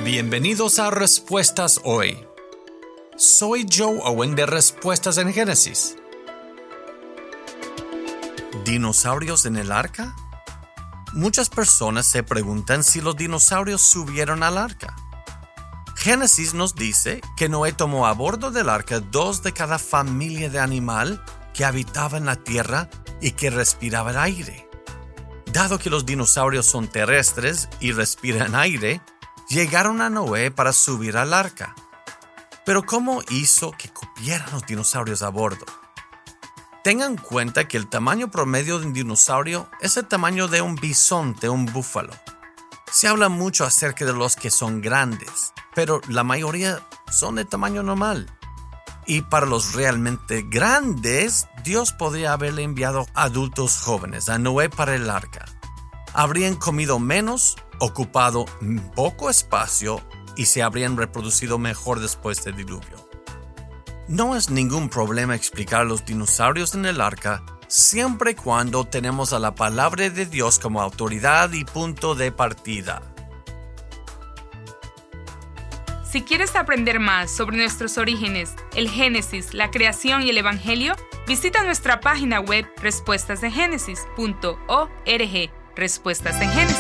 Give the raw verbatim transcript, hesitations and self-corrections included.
Bienvenidos a Respuestas Hoy. Soy Joe Owen de Respuestas en Génesis. ¿Dinosaurios en el arca? Muchas personas se preguntan si los dinosaurios subieron al arca. Génesis nos dice que Noé tomó a bordo del arca dos de cada familia de animal que habitaba en la tierra y que respiraba el aire. Dado que los dinosaurios son terrestres y respiran aire, llegaron a Noé para subir al arca. Pero ¿cómo hizo que cupieran los dinosaurios a bordo? Tengan en cuenta que el tamaño promedio de un dinosaurio es el tamaño de un bisonte o un búfalo. Se habla mucho acerca de los que son grandes, pero la mayoría son de tamaño normal. Y para los realmente grandes, Dios podría haberle enviado adultos jóvenes a Noé para el arca. Habrían comido menos, ocupado poco espacio y se habrían reproducido mejor después del diluvio. No es ningún problema explicar los dinosaurios en el arca siempre y cuando tenemos a la palabra de Dios como autoridad y punto de partida. Si quieres aprender más sobre nuestros orígenes, el Génesis, la creación y el Evangelio, visita nuestra página web respuestas de génesis punto org. Respuestas en Génesis.